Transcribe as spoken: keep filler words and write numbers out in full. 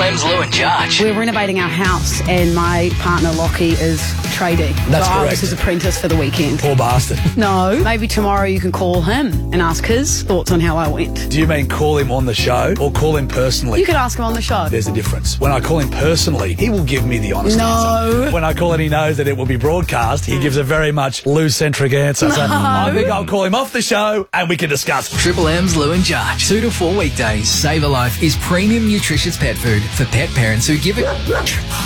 M's Lou and Judge. We're renovating our house and my partner Lockie is tradie. That's so I was correct. his apprentice for the weekend. Poor bastard. No, maybe tomorrow you can call him and ask his thoughts on how I went. Do you mean call him on the show or call him personally? You could ask him on the show. There's a difference. When I call him personally, he will give me the honest No. answer. When I call and he knows that it will be broadcast, he gives a very much Lou-centric answer. So I think I'll call him off the show and we can discuss. Triple M's Lou and Judge. Two to four weekdays. Save a Life is premium nutritious pet food for pet parents who give it...